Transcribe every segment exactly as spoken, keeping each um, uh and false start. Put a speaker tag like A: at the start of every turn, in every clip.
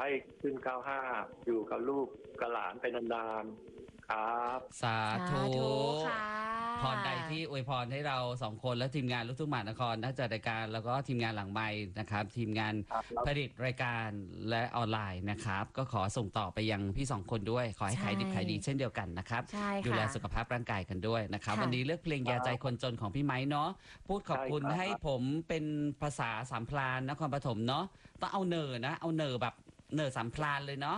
A: ให้ขึ้นเก้าห้าอยู่กับลูกกับหลานไปนานๆครับ
B: สาธุ
C: ค่ะ
B: พรใดที่อวยพรให้เราสองคนและทีมงานลูกทุ่งมหานครนักจัดรายการแล้วก็ทีมงานหลังไมค์นะครับ ทีมงาน
A: ครับ
B: ผลิตรายการและออนไลน์นะครับ ก็ขอส่งต่อไปยังพี่สองคนด้วย ขอให้ขายดิบขายดีเช่นเดียวกันนะครับ
C: ใช่ค่ะ
B: ดูแลสุขภาพร่างกายกันด้วยนะครับ
C: ค่ะ
B: วันนี้เลือกเพลงยาใจคนจนของพี่ไม้เนาะพูดขอบคุณ
A: ใช่ครับ
B: ให้ผมเป็นภาษาสามพรานนครปฐมเนาะต้องเอาเนอนะ เอาเนอแบบเนอสามพรานเลยเนาะ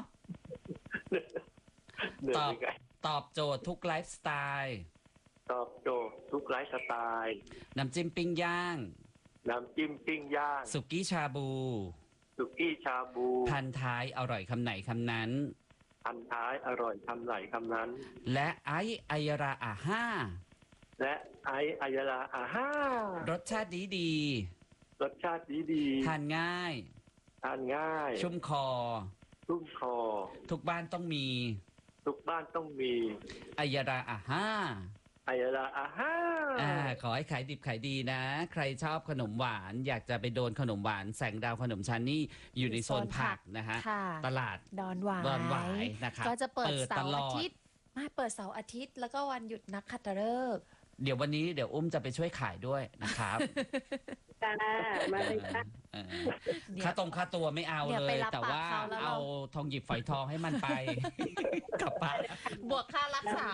A: เหนื่
B: ต
A: อ
B: อย บ
A: ไง
B: ตอบโจทย์ทุกไลฟ์สไตล์
A: ตอบโจทย์ทุกไลฟ์สไตล์
B: น้ำจิ้มปิ้งย่าง
A: น้ำจิ้มปิ้งย่าง
B: สุกี้ชาบู
A: สุกี้ชาบู
B: พันท้ายอร่อยคำไหนคำนั้น
A: พันท้ายอร่อยคำไหนคำนั้น
B: และไอซ์ไอยราอาห้า
A: และไอซ์อายาลาอาห้าร
B: สชาติดีดี
A: รสชาติดีดี
B: ทานง่าย
A: ทานง่าย
B: ชุ่มคอ
A: ชุ่มคอ
B: ทุกบ้านต้องมี
A: ทุกบ้านต้องมี
B: ไอยราอาห้า
A: อายาลาอาห้า
B: อ่าขอให้ขายดิบขายดีนะ ใครชอบขนมหวาน อยากจะไปโดนขนมหวาน แสงดาวขนมชั้นนี่อยู่ในโซนผักนะฮะ
C: ค่ะ
B: ตลาด
C: ดอนหวาย
B: ดอนหวายนะครับ
C: ก็จะเปิด
B: เปิด
C: เสา
B: ต
C: ร์
B: ล
C: อา
B: อด
C: ทิตย์ไม่เปิดเสาร์อาทิตย์ แล้วก็วันหยุดนักขัตฤกษ์
B: เดี๋ยววันนี้เดี๋ยวอุ้มจะไปช่วยขายด้วยนะครับ
D: จ้ามาเลยค่ะ
B: เออค่าตรงค่าตัวไม่เอา
C: เดี๋ยว
B: เล
C: ไป
B: ย
C: รับ
B: แต่ว่า
C: ปากเขาแล้วเรา
B: เอาทองหยิบฝอยทองให้มันไป กลับบ้าน
C: บวกค่ารักษา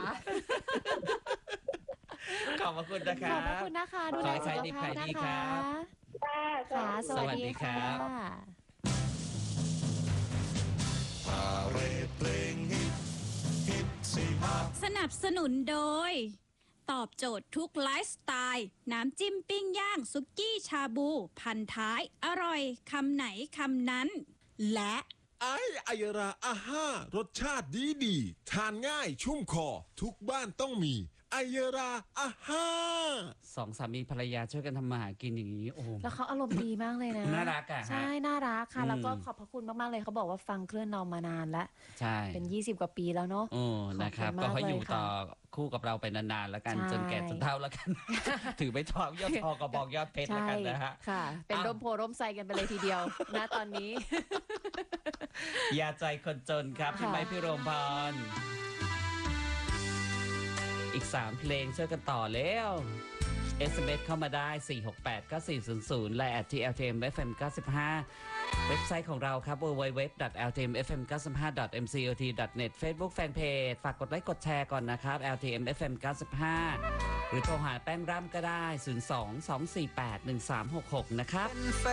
B: ขอบพระคุณนะค
C: ข
B: รั
C: อบพระ
B: บ
C: คุณนะคะ ดูแล
B: ขอให้
C: สุ
B: ขาย
C: ข
B: ดี
C: ภาพ
B: ขายดี
C: นะ
B: ครั
C: คะ
B: บ
D: จ้า
C: ค่ะ ส
B: สวั
C: วัส
B: สดี
C: ดี
B: ครั
C: ค่ะ
B: บ
E: พาเรดเพลงฮิตฮิตสี่ห้า
F: สนับสนุนโดย ตอบโจทย์ทุกไลฟ์สไตล์ น้ำจิ้มปิ้งย่าง สุกี้ชาบู พันท้าย อร่อย คำไหนคำนั้น และ
E: ไออายราอาห้ารสชาติดีดีทานง่ายชุ่มคอ ทุกบ้านต้องมีไอายราอาห้า
B: สองสามีภรรยาช่วยกันทำมาหากินอย่างนี้ โอ้โห
C: แล้วเขาอารมณ์ดีมากเลยนะ
B: น่ารักอะฮะ
C: ใช่ น่ารักค่ะ
B: อืม
C: แล้วก็ขอบพระคุณมาก ๆ เลยเขาบอกว่าฟังเคลื่อนนอมมานานแล้ว
B: ใช่
C: เป็น ยี่สิบ กว่าปีแล้วเนาะ
B: โอ้นะครับ
C: ขอบคุณ
B: ก็
C: มาก
B: ให้อยู่
C: เลยค่ะ
B: ต่อคู่กับเราไปนานๆแล้วกัน
C: ใช่
B: จนแก่จนเฒ่าแล้วกัน ถือไม่ทองยอดทองกระบอกยอดเพชรแล้ว
C: ใช่
B: กันนะฮะ
C: ค่ะ เป็น
B: อ้าว
C: ร่มโพร่มไทรกันไปเลยทีเดียว ณ ตอนนี้
B: ยาใจคนจนครับพี่
C: ค่ะ
B: ไม้พี่โรมพร อีกสามเพลงช่วยกันต่อแล้ว เอส เอ็ม เอส เข้ามาได้ สี่ หก แปด เก้า สี่ ศูนย์ ศูนย์ และ แอท ที แอล ที เอ็ม เอฟ เอ็ม เก้าสิบห้า เว็บไซต์ของเราครับ ดับเบิลยู ดับเบิลยู ดับเบิลยู ดอท แอล ที เอ็ม เอฟ เอ็ม เก้าสิบห้า ดอท เอ็ม ซี โอ ที ดอท เน็ต Facebook Fanpage ฝากกดไลค์กดแชร์ก่อนนะครับ แอล ที เอ็ม เอฟ เอ็ม เก้าสิบห้า หรือโทรหาแป้งร่ำก็ได้ ศูนย์ สอง สอง สี่ แปด หนึ่ง สาม หก หก นะครับ